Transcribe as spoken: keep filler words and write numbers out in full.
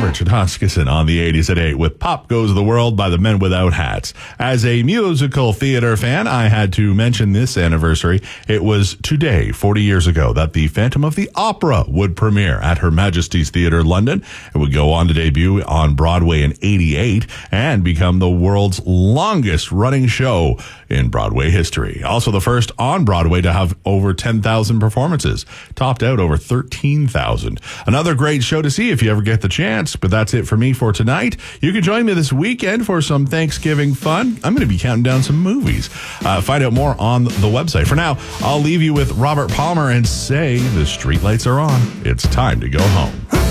Richard Huskisson on the eighties at eight with Pop Goes the World by the Men Without Hats. As a musical theater fan, I had to mention this anniversary. It was today, forty years ago, that the Phantom of the Opera would premiere at Her Majesty's Theatre, London. It would go on to debut on Broadway in eighty-eight and become the world's longest running show in Broadway history. Also the first on Broadway to have over ten thousand performances, topped out over thirteen thousand. Another great show to see if you ever get the chance, but that's it for me for tonight. You can join me this weekend for some Thanksgiving fun. I'm going to be counting down some movies. Uh, find out more on the website. For now, I'll leave you with Robert Palmer and say the streetlights are on. It's time to go home.